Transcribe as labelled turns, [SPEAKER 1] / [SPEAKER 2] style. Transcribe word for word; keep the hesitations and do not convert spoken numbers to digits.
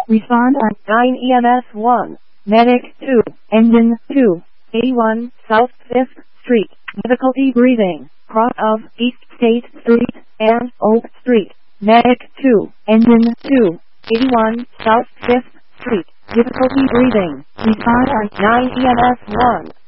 [SPEAKER 1] Respond on nine E M S one. Medic two. Engine two. eighty-one South fifth Street. Difficulty breathing. Cross of East State Street and Oak Street. Medic two. Engine two. eighty-one South fifth Street. Difficulty breathing. Respond on nine E M S one.